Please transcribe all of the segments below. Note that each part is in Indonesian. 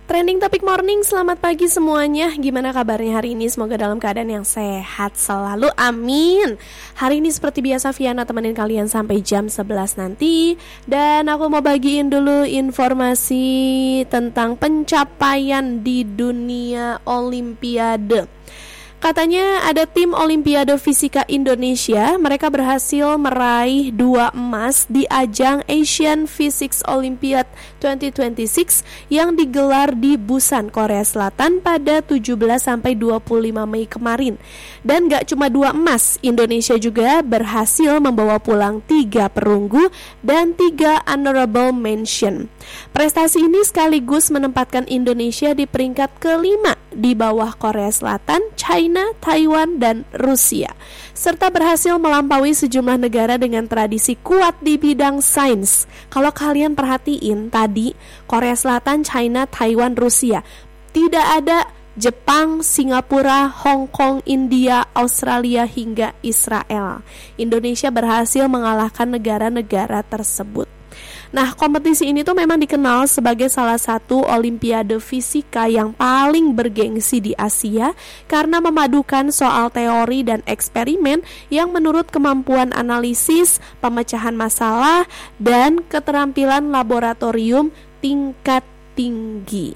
Trending Topik Morning, selamat pagi semuanya. Gimana kabarnya hari ini? Semoga dalam keadaan yang sehat selalu, amin. Hari ini seperti biasa Viana temenin kalian sampai jam 11 nanti. Dan aku mau bagiin dulu informasi tentang pencapaian di dunia Olimpiade. Katanya ada tim Olimpiade Fisika Indonesia, mereka berhasil meraih 2 emas di ajang Asian Physics Olympiad 2026 yang digelar di Busan, Korea Selatan pada 17-25 Mei kemarin. Dan gak cuma 2 emas, Indonesia juga berhasil membawa pulang 3 perunggu dan 3 honorable mention. Prestasi ini sekaligus menempatkan Indonesia di peringkat kelima di bawah Korea Selatan, China, Taiwan, dan Rusia, serta berhasil melampaui sejumlah negara dengan tradisi kuat di bidang sains. Kalau kalian perhatiin tadi, Korea Selatan, China, Taiwan, Rusia, tidak ada Jepang, Singapura, Hong Kong, India, Australia, hingga Israel. Indonesia berhasil mengalahkan negara-negara tersebut. Nah, kompetisi ini tuh memang dikenal sebagai salah satu olimpiade fisika yang paling bergengsi di Asia karena memadukan soal teori dan eksperimen yang menurut kemampuan analisis, pemecahan masalah, dan keterampilan laboratorium tingkat tinggi.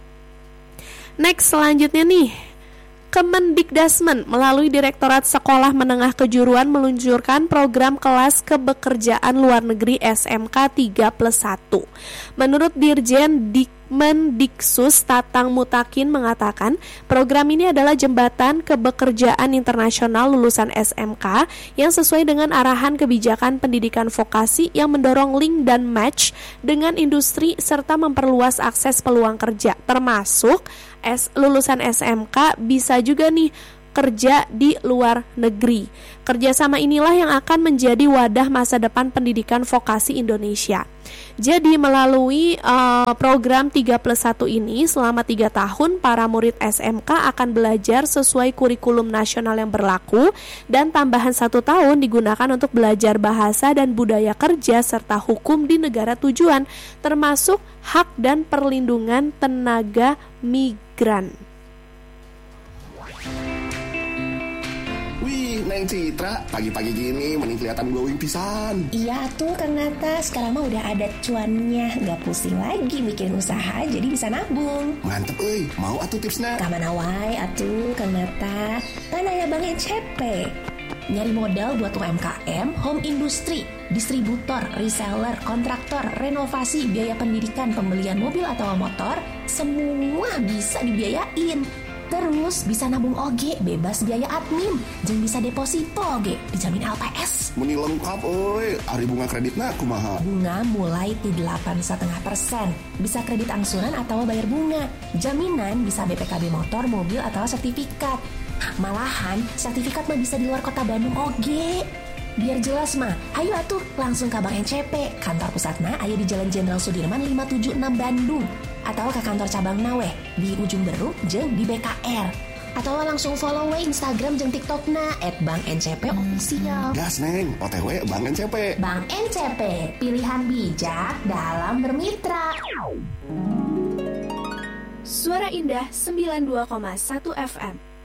Next, selanjutnya nih, Kemendikdasmen melalui Direktorat Sekolah Menengah Kejuruan meluncurkan program kelas kebekerjaan luar negeri SMK 3+1. Menurut Dirjen Dikmendiksus Tatang Mutakin mengatakan, program ini adalah jembatan kebekerjaan internasional lulusan SMK yang sesuai dengan arahan kebijakan pendidikan vokasi yang mendorong link dan match dengan industri serta memperluas akses peluang kerja, termasuk lulusan SMK bisa juga nih kerja di luar negeri. Kerjasama inilah yang akan menjadi wadah masa depan pendidikan vokasi Indonesia. Jadi melalui program 3+1 ini selama 3 tahun para murid SMK akan belajar sesuai kurikulum nasional yang berlaku dan tambahan 1 tahun digunakan untuk belajar bahasa dan budaya kerja serta hukum di negara tujuan, termasuk hak dan perlindungan tenaga migran. Wih, Neng Citra, pagi-pagi gini mending kelihatan glowing pisan. Iya tuh Kang Nata, sekarang mah udah ada cuannya, gak pusing lagi mikirin usaha, jadi bisa nabung. Mantep euy, mau atuh tipsnya? Kamana wae atuh Kang Nata, kan aya Bank NCP. Nyari modal buat UMKM, home industry, distributor, reseller, kontraktor, renovasi, biaya pendidikan, pembelian mobil atau motor, semua bisa dibiayain. Terus bisa nabung oge, bebas biaya admin, jeung bisa deposito oge, dijamin LPS. Meni lengkap euy, ari bunga kreditna kumaha? Bunga mulai di 8,5%. Bisa kredit angsuran atau bayar bunga. Jaminan bisa BPKB motor, mobil atau sertifikat. Malahan sertifikat mah bisa di luar kota Bandung oge. Biar jelas mah, ayo atuh langsung ke Bank NCP. Kantor pusatna aya di Jalan Jenderal Sudirman 576 Bandung. Atau ke kantor cabang Naweh di Ujung Beruk jeung di BKR. Atau langsung follow we Instagram jeung TikTokna @bankncp_official. Gas Neng, OTW Bank NCP. Bank NCP, pilihan bijak dalam bermitra. Suara Indah 92,1 FM.